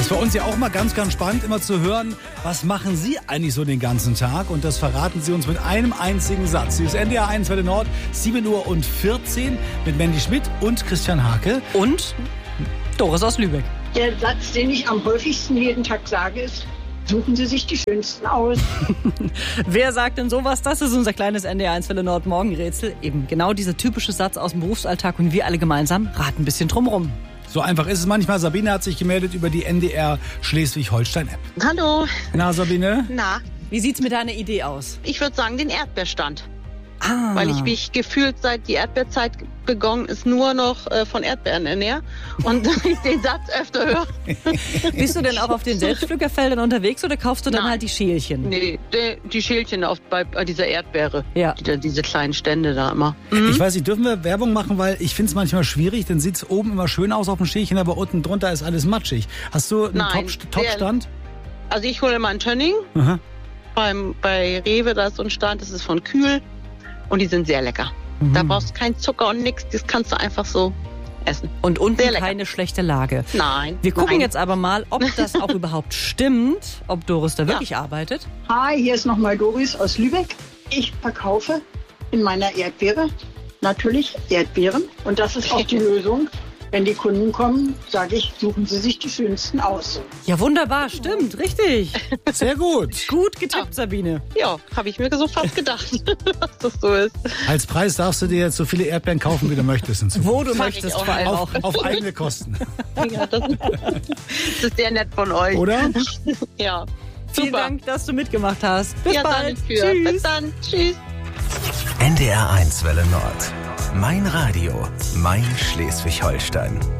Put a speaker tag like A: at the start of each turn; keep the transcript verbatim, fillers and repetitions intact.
A: Ist für uns ja auch mal ganz, ganz spannend, immer zu hören, was machen Sie eigentlich so den ganzen Tag? Und das verraten Sie uns mit einem einzigen Satz. Hier ist N D R eins Welle Nord, sieben Uhr vierzehn mit Mandy Schmidt und Christian Hake.
B: Und Doris aus Lübeck.
C: Der Satz, den ich am häufigsten jeden Tag sage, ist: Suchen Sie sich die Schönsten aus.
B: Wer sagt denn sowas? Das ist unser kleines N D R eins Welle Nord Morgenrätsel. Eben genau dieser typische Satz aus dem Berufsalltag und wir alle gemeinsam raten ein bisschen drumrum.
A: So einfach ist es manchmal. Sabine hat sich gemeldet über die N D R Schleswig-Holstein-App.
D: Hallo.
A: Na, Sabine?
D: Na,
B: Wie sieht's mit deiner Idee aus?
D: ich würde sagen den Erdbeerstand.
B: Ah.
D: Weil ich mich gefühlt, seit die Erdbeerzeit begonnen ist, nur noch äh, von Erdbeeren ernähre. Und ich den Satz öfter höre.
B: Bist du denn auch auf den Selbstpflückerfeldern unterwegs oder kaufst du dann
D: Nein.
B: halt die Schälchen?
D: Nee, die, die Schälchen auf, bei, bei dieser Erdbeere.
B: Ja.
D: Die, diese kleinen Stände da immer.
A: Ich weiß nicht, dürfen wir Werbung machen, weil ich finde es manchmal schwierig, dann sieht es oben immer schön aus auf dem Schälchen, aber unten drunter ist alles matschig. Hast du einen
D: Nein,
A: Top, Top-Stand?
D: Also ich hole immer einen Tönning.
A: Aha.
D: Beim, bei Rewe, da ist so ein Stand, das ist von Kühl. Und die sind sehr lecker.
A: Mhm.
D: Da brauchst du keinen Zucker und nichts. Das kannst du einfach so essen.
B: Und unten
D: Sehr lecker.
B: keine schlechte Lage.
D: Nein.
B: Wir gucken
D: nein.
B: jetzt aber mal, ob das auch überhaupt stimmt, ob Doris da wirklich arbeitet.
C: Hi, hier ist nochmal Doris aus Lübeck. Ich verkaufe in meiner Erdbeere natürlich Erdbeeren. Und das ist auch die Lösung. Wenn die Kunden kommen, sage ich, suchen Sie sich die Schönsten aus.
B: Ja, wunderbar, stimmt, richtig.
A: Sehr gut.
B: Gut getippt, Sabine.
D: Ja, habe ich mir so fast gedacht, dass das so ist.
A: Als Preis darfst du dir jetzt so viele Erdbeeren kaufen, wie du möchtest. in Zukunft.
B: Wo du
D: Mag ich
B: möchtest,
D: auch.
B: vor allem auch.
A: Auf, auf eigene Kosten.
D: Ja, das, das ist sehr nett von euch.
A: Oder?
D: Ja.
B: Vielen
D: Super.
B: Dank, dass du mitgemacht hast. Bis
D: Ja,
B: bald.
D: dafür.
B: Tschüss.
D: Bis dann. Tschüss.
E: N D R eins Welle Nord. Mein Radio, mein Schleswig-Holstein.